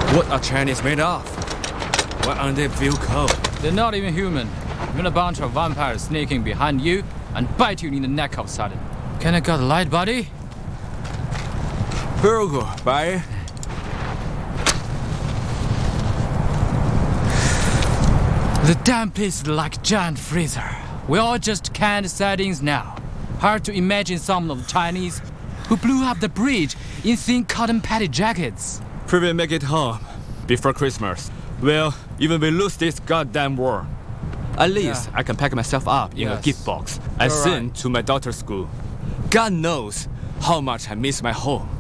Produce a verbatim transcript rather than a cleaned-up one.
What are Chinese made of? Why aren't they feel cold? They're not even human. Even a bunch of vampires sneaking behind you and bite you in the neck of sudden. Can I got a light, buddy? Very good, bye. The damn place is like a giant freezer. We all just canned sardines now. Hard to imagine some of the Chinese who blew up the bridge in thin cotton patty jackets. If we make it home before Christmas, well, even we lose this goddamn war, at least Yeah. I can pack myself up in Yes. a gift box and You're send right. to my daughter's school. God knows how much I miss my home.